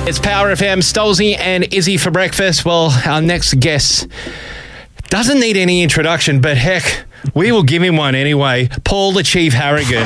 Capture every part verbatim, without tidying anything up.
It's Power F M, Stolzy and Izzy for breakfast. Well, our next guest doesn't need any introduction, but heck, we will give him one anyway. Paul the Chief Harragon.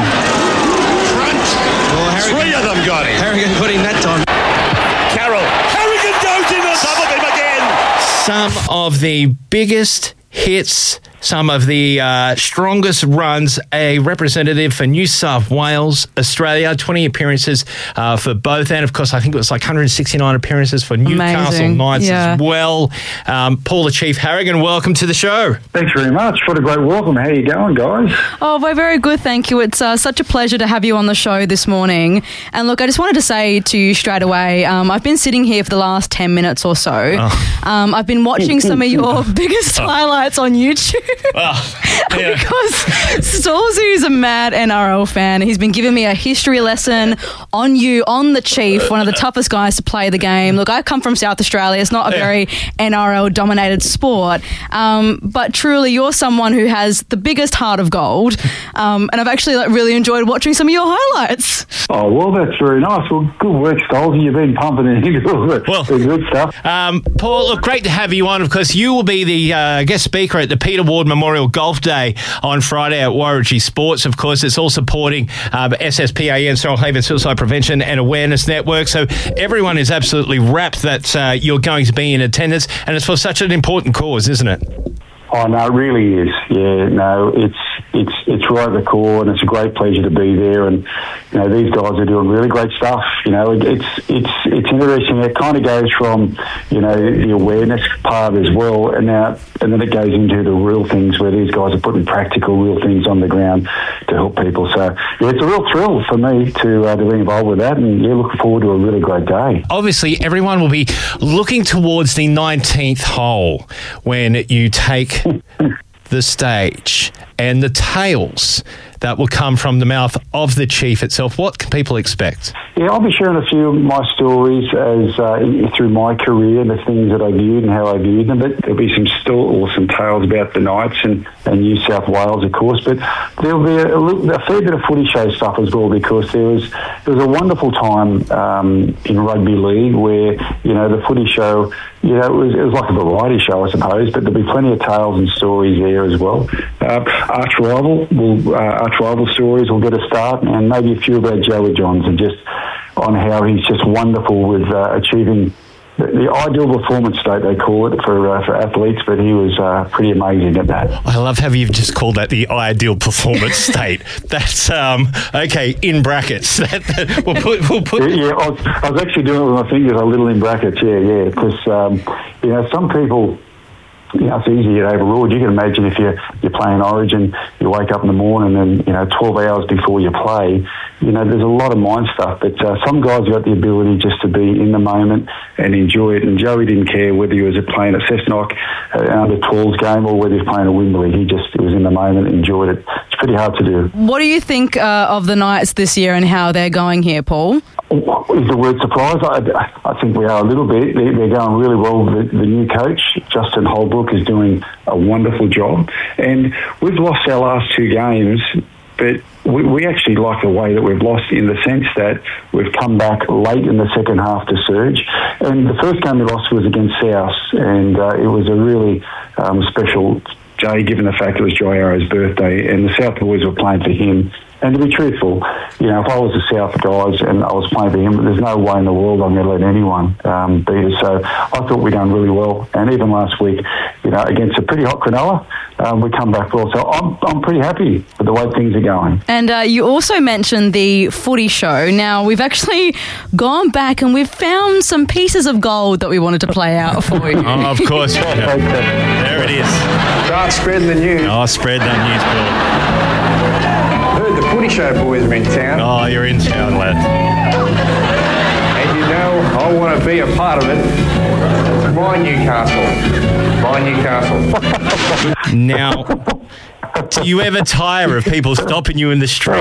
Front. Well, Harragon, Three of them got him. Harragon put him that time. Carroll. Harragon goes in on top of him again. Some of the biggest hits, some of the uh, strongest runs, a representative for New South Wales, Australia, twenty appearances uh, for both. And, of course, I think it was like one hundred sixty-nine appearances for Newcastle Amazing. Knights Yeah. as well. Um, Paul the Chief Harragon, welcome to the show. Thanks very much. What a great welcome. How you going, guys? Oh, we're very good, thank you. It's uh, such a pleasure to have you on the show this morning. And look, I just wanted to say to you straight away, um, I've been sitting here for the last ten minutes or so. Oh. Um, I've been watching some of your biggest highlights on YouTube. Oh, yeah. Because Stolzy is a mad N R L fan. He's been giving me a history lesson on you, on the Chief, one of the toughest guys to play the game. Look, I come from South Australia. It's not a Yeah. very N R L-dominated sport. Um, but truly, you're someone who has the biggest heart of gold. Um, and I've actually like, really enjoyed watching some of your highlights. Oh, well, that's very nice. Well, good work, Stolzy. You've been pumping it into all the, Well- the good stuff. Um, Paul, look, great to have you on. Of course, you will be the uh, guest speaker at the Peter Ward Memorial Golf Day on Friday at Warringah Sports. Of course, it's all supporting uh, S S P A N, Stonehaven Suicide Prevention and Awareness Network. So everyone is absolutely rapt that uh, you're going to be in attendance, and it's for such an important cause, isn't it? Oh, no, it really is. Yeah, no, it's it's it's right at the core, and it's a great pleasure to be there. And you know, these guys are doing really great stuff. You know, it, it's it's it's interesting. It kind of goes from you know the awareness part as well, and now and then it goes into the real things where these guys are putting practical, real things on the ground to help people. So yeah, it's a real thrill for me to uh, to be involved with that, and yeah, looking forward to a really great day. Obviously, everyone will be looking towards the nineteenth hole when you take the stage and the tales that will come from the mouth of the Chief itself. What can people expect? Yeah, I'll be sharing a few of my stories as uh, in, through my career and the things that I viewed and how I viewed them. But there'll be some still awesome tales about the Knights and, and New South Wales, of course. But there'll be a, a, a fair bit of footy show stuff as well, because there was there was a wonderful time um, in rugby league where you know the footy show. You know, it was it was like a variety show, I suppose. But there'll be plenty of tales and stories there as well. Uh, arch rival will uh, arch rival stories will get a start, and maybe a few about Joey Johns and just on how he's just wonderful with uh, achieving the, the ideal performance state, they call it, for uh, for athletes, but he was uh, pretty amazing at that. I love how you've just called that the ideal performance state. That's, um, okay, in brackets. That, that, we'll put... We'll put Yeah, I was, I was actually doing it with my fingers a little in brackets, yeah, yeah, because, um, you know, some people... You know, it's easy to get overruled. You can imagine if you're, you're playing Origin, you wake up in the morning and, you know, twelve hours before you play, you know, there's a lot of mind stuff. But uh, some guys got the ability just to be in the moment and enjoy it. And Joey didn't care whether he was playing at Cessnock, uh, under twelves game, or whether he was playing at Wimberley. He just was in the moment and enjoyed it. It's pretty hard to do. What do you think uh, of the Knights this year and how they're going here, Paul? Is the word surprise? I, I think we are a little bit. They're, they're going really well. The, the new coach, Justin Holbrook, is doing a wonderful job. And we've lost our last two games, but we, we actually like the way that we've lost, in the sense that we've come back late in the second half to surge. And the first game we lost was against South, and uh, it was a really um, special day, given the fact it was Joy Arrow's birthday, and the South boys were playing for him. And to be truthful, you know, if I was the South guys and I was playing for him, there's no way in the world I'm going to let anyone um, beat us. So I thought we done really well. And even last week, you know, against a pretty hot Cronulla, um, we come back well. So I'm I'm pretty happy with the way things are going. And uh, you also mentioned the footy show. Now, we've actually gone back and we've found some pieces of gold that we wanted to play out for you. Oh, of course. Yeah. There it is. Start spreading the news. Oh, spread that news, Paul. Heard the footy show boys are in town. Oh, you're in town, lad. And you know, I want to be a part of it. My Newcastle. My Newcastle. Now, do you ever tire of people stopping you in the street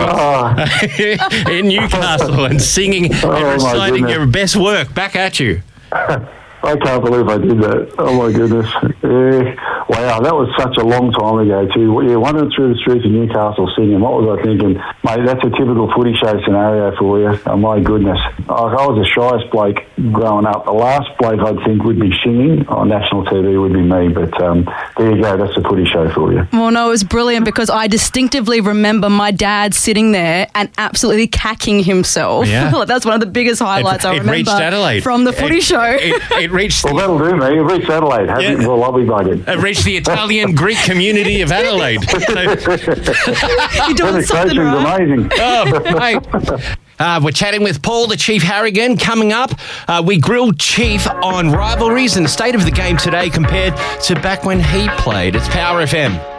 in Newcastle and singing Oh, and my reciting goodness. your best work back at you? I can't believe I did that. Oh, my goodness. Yeah. Wow, that was such a long time ago, too. Yeah, wandering through the streets of Newcastle singing. What was I thinking? Mate, that's a typical footy show scenario for you. Oh, my goodness. I, I was the shyest bloke growing up. The last bloke I'd think would be singing on national T V would be me. But um, there you go. That's a footy show for you. Well, no, it was brilliant because I distinctively remember my dad sitting there and absolutely cacking himself. Yeah. That's one of the biggest highlights it, I it remember reached Adelaide. from the footy it, show. It, it reached... Well, that'll do, mate. It reached Adelaide. Yeah. Well, I'll be buggered. It reached the Italian-Greek community of Adelaide. So, You're doing something right. Amazing. oh, mate. Uh, we're chatting with Paul, the Chief Harrigan. Coming up, uh, we grilled Chief on rivalries and the state of the game today compared to back when he played. It's Power F M.